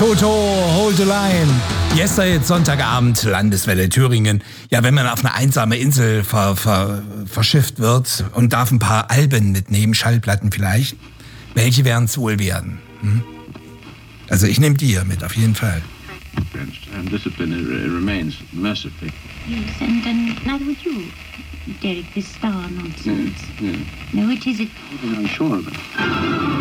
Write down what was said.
Toto, hold the line. Yesterday, Sonntagabend, Landeswelle Thüringen. Ja, wenn man auf eine einsame Insel verschifft wird und darf ein paar Alben mitnehmen, Schallplatten vielleicht, welche werden es wohl werden? Also ich nehme die hier mit, auf jeden Fall. Discipline remains mercifully. Yes, and neither would you, Derek, this star nonsense. Yeah. No, it isn't. I'm sure of it.